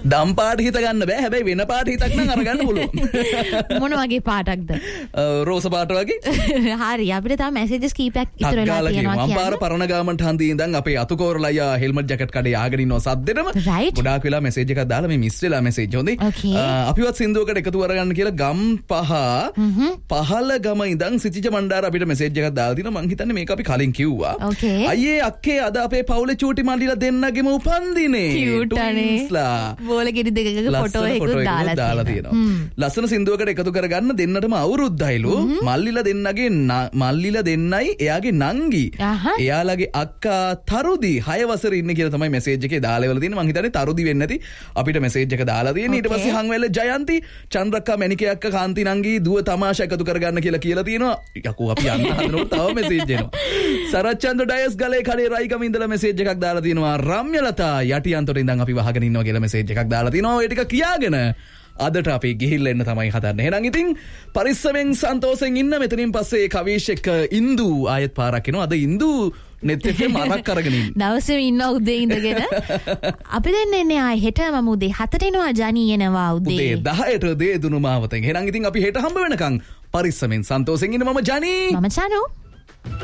දම් පාට හිත ගන්න බෑ. හැබැයි වෙන පාට හිතක් නම් අරගන්න පුළුවන්. මොන වගේ පාටක්ද? රෝස පාට වගේ. හරි. අපිට තාම මැසේජස් කීපයක් ඉතුරු වෙලා තියෙනවා කියන්නේ. මම පාර පරණ ගාමන්ට හන්දියේ ඉඳන් අපේ අතුකෝරලා අයියා හෙල්මට් ජැකට් කඩේ ආගෙන ඉන්නවා සද්දෙටම. ගොඩාක් වෙලා මැසේජ් එකක් දාලා මේ මිස් වෙලා මැසේජ් හොඳේ. අපිවත් සින්දුවකට එකතු කරගන්න කියලා ගම් පහල ගම ඉඳන් සිතිජ මණ්ඩාර අපිට මැසේජ් එකක් දාලා තිනවා. මං හිතන්නේ මේක අපි කලින් කිව්වා. අයියේ අක්කේ අද අපේ පවුලේ චූටි මල්ලිලා දෙන්නගෙම උපන්දිනේ. ට්වින්ස්ලා. බෝලගෙඩි දෙකක ෆොටෝ එකක් දාලා තියෙනවා. ලස්සන සින්දුවකට එකතු කරගන්න දෙන්නටම අවුරුද්දයිලු. මල්ලිලා දෙන්නයි එයාගේ නංගි. එයාලගේ අක්කා තරුදි 6 වසරේ ඉන්නේ කියලා තමයි මැසේජ් එකේ දාලා ඉවල තියෙන්නේ. මං හිතන්නේ තරුදි වෙන්නේ නැති අපිට මැසේජ් එක දාලා තියෙන්නේ. ඊට පස්සේ හංවැල්ල ජයන්ති චන්ද්‍රක්කා මැනිකේ අක්කා කාන්ති නංගි දුව තමාෂා එකතු කරගන්න කියලා තියෙනවා. යකෝ අපි යන්න හදනකොට තව මැසේජ් එනවා. සරච්චන්ද්‍ර ඩයස් ගලේ කඩේ රයිකම ඉඳලා මැසේජ් එකක් දාලා තියෙනවා. රම්‍යලතා යටියන්තොට ඉඳන් අපි වහගෙන ඉන්නවා කියලා මැසේජ් එකක් දාලා තියෙනවා. ඔය ටික කියාගෙන අදට අපි ගිහිල්ලා එන්න තමයි හදන්නේ. එහෙනම් ඉතින් පරිස්සමෙන් සන්තෝෂෙන් ඉන්න. මෙතනින් පස්සේ කවීෂ් එක්ක ඉන්දු ආයෙත් පාරක් එනවා. අද ඉන්දු net fm අරක් අරගෙන ඉන්න. දවසේ ඉන්න උදේ ඉඳගෙන අපි දැන් එන්නේ ආයෙ හෙට මම උදේ 7ට එනවා. ජනී එනවා උදේ 10ට දේදුණු මාවතෙන්. එහෙනම් ඉතින් අපි හෙට හම්බ වෙනකන් පරිස්සමෙන් සන්තෝෂෙන් ඉන්න. මම ජනී. මම චනු.